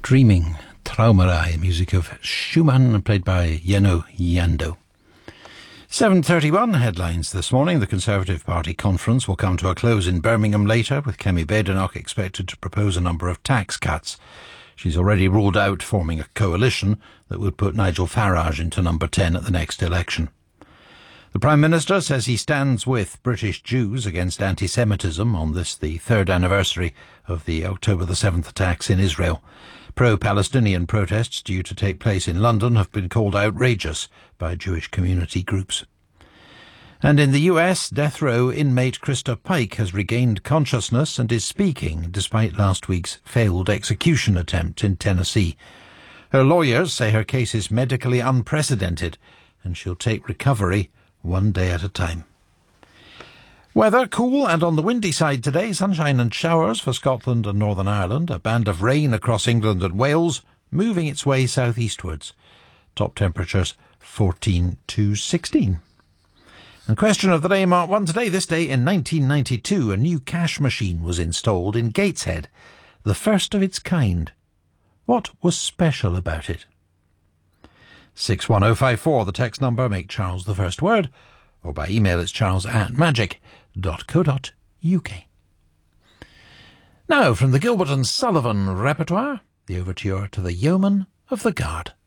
Dreaming, Traumerei, music of Schumann, played by Jenno Jando. 7:31 headlines this morning. The Conservative Party conference will come to a close in Birmingham later, with Kemi Badenoch expected to propose a number of tax cuts. She's already ruled out forming a coalition that would put Nigel Farage into number 10 at the next election. The Prime Minister says he stands with British Jews against anti-Semitism on this, the third anniversary of the October the 7th attacks in Israel. Pro-Palestinian protests due to take place in London have been called outrageous by Jewish community groups. And in the US, death row inmate Krista Pike has regained consciousness and is speaking despite last week's failed execution attempt in Tennessee. Her lawyers say her case is medically unprecedented and she'll take recovery one day at a time. Weather cool and on the windy side today, sunshine and showers for Scotland and Northern Ireland, a band of rain across England and Wales, moving its way southeastwards. Top temperatures 14 to 16. And question of the day, Mark 1 today. This day in 1992, a new cash machine was installed in Gateshead, the first of its kind. What was special about it? 61054, the text number, make Charles the first word, or by email it's charles@magic.co.uk. Now, from the Gilbert and Sullivan repertoire, the overture to the Yeoman of the Guard.